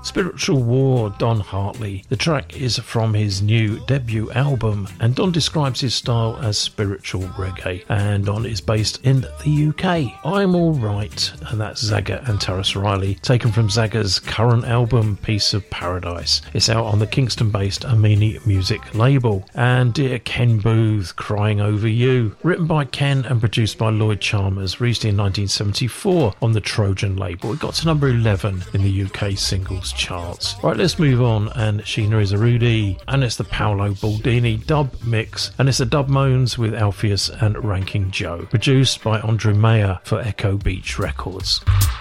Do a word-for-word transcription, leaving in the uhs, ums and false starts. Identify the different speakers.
Speaker 1: Spiritual War, Don Hartley. The track is from his new debut album, and Don describes his style as spiritual reggae, and Don is based in the U K. I'm Alright, and that's Zaga and Tarrus Riley, taken from Zaga's current album, Piece of Paradise. It's out on the Kingston-based Amini Music label. And Dear Ken Booth, Crying Over You, written by Ken and produced by Lloyd Chalmers, released in nineteen seventy-four on the Trojan label. It got to number eleven in the U K singles charts. Right, let's move on, and Sheena is a Rudy, and it's the Paolo Baldini dub mix, and it's the Dub Moans with Alpheus and Ranking Joe, produced by Andre Mayer for Echo Beach Records.